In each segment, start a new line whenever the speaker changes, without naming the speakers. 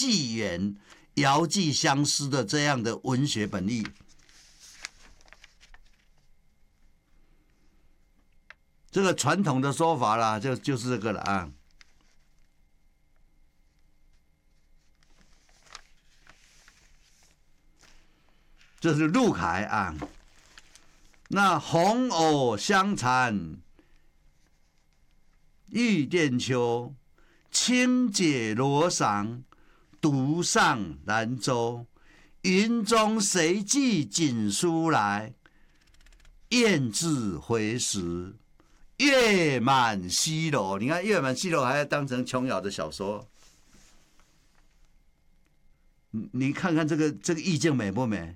纪元、遥寄相思的这样的文学本意。这个传统的说法啦，就是这个了啊。这是陆凯啊。那红藕香残玉簟秋，轻解罗裳，独上兰舟。云中谁寄锦书来？雁字回时，月满西楼。你看，月满西楼还要当成琼瑶的小说。你看看这个意境美不美？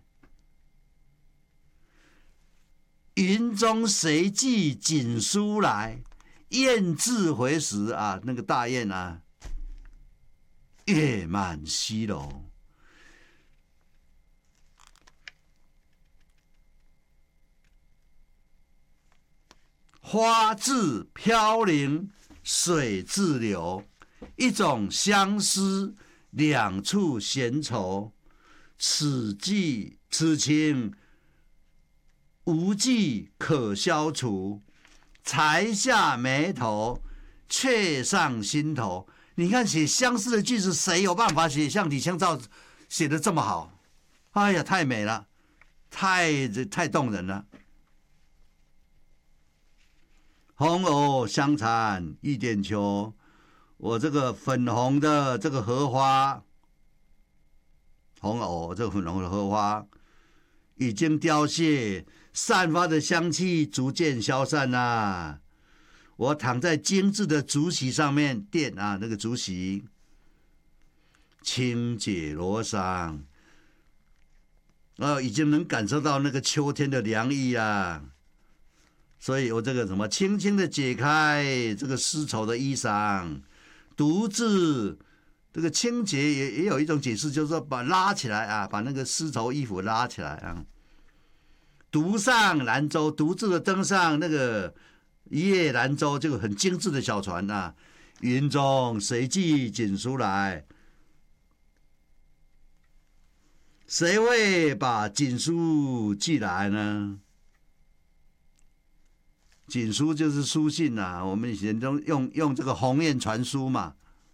云中谁寄锦书来？雁字回时啊，那个大雁啊，月满西楼。花自飘零水自流，一种相思，两处闲愁。此情无计可消除，才下眉头，却上心头。你看写相思的句子，谁有办法写像李清照写的这么好？哎呀，太美了，太动人了。红藕香残玉簟秋，我这个粉红的这个荷花，红藕这个粉红的荷花已经凋谢，散发的香气逐渐消散啦。我躺在精致的竹席上面垫啊，那个竹席，轻解罗裳，已经能感受到那个秋天的凉意啦。所以我这个什么，轻轻的解开这个丝绸的衣裳，独自这个轻解也有一种解释，就是说把拉起来啊，把那个丝绸衣服拉起来啊。独上兰舟，独自的登上那个一叶兰舟，这个很精致的小船啊。云中谁寄锦书来？谁会把锦书寄来呢？锦书就是书信啊，我们以前都用这个鸿雁传书嘛，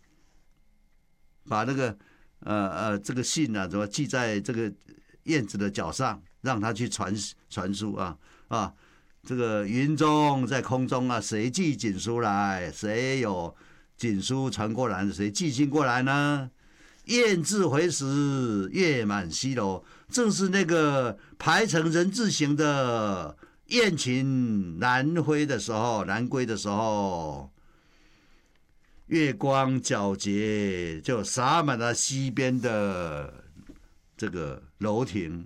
把那个这个信啊，怎么系在这个燕子的脚上，让它去传书啊。这个云中在空中啊，谁寄锦书来？谁有锦书传过来？谁寄信过来呢？雁字回时，月满西楼，正是那个排成人字形的雁群南归的时候，月光皎洁，就洒满了西边的这个楼亭。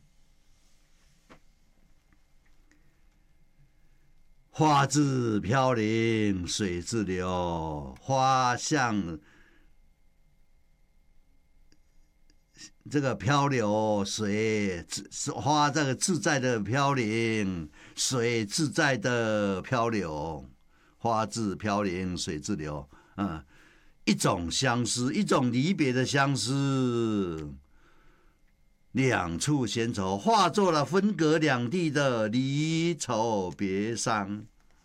花自飘零水自流，花像这个漂流，花这个自在的飘零，水自在的漂流，花自飘零水自流，一种相思，一种离别的相思，两处闲愁，化作了分隔两地的离愁别伤。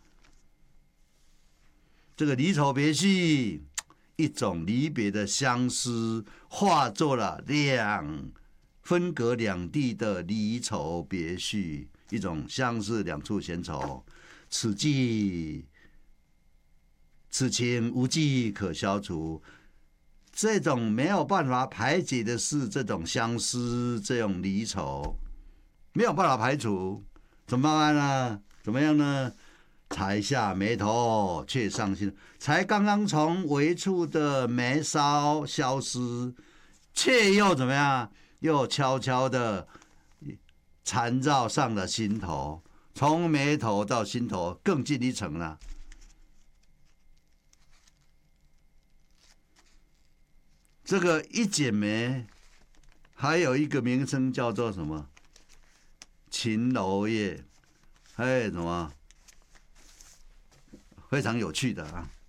这个离愁别绪，一种离别的相思，化作了分隔两地的离愁别绪，一种相思，两处闲愁。此情无计可消除，这种没有办法排解的事，这种相思，这种离愁，没有办法排除，怎么办呢？怎么样呢？才下眉头，却上心。才刚刚从微处的眉梢消失，却又怎么样？又悄悄的缠绕上了心头，从眉头到心头更进一层了。这个一剪梅，还有一个名称叫做什么？秦楼月，还有什么？非常有趣的啊。